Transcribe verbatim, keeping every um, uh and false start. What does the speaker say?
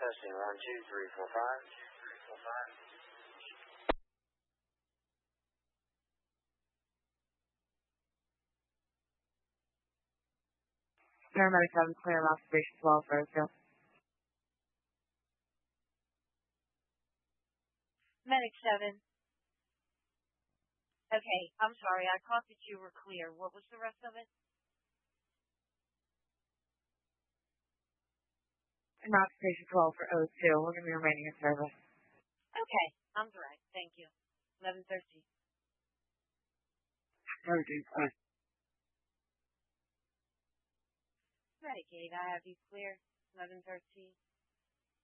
Testing one, two, three, four, five. Three, four, five. Paramedic seven, clear of observation twelve for Oakdale. Medic seven. Okay, I'm sorry. I caught that you were clear. What was the rest of it? And observation twelve for O two. We're going to be remaining in service. Okay, I'm direct. Thank you. eleven thirteen. thirteen, fine. Medicaid, I have you clear. eleven thirteen.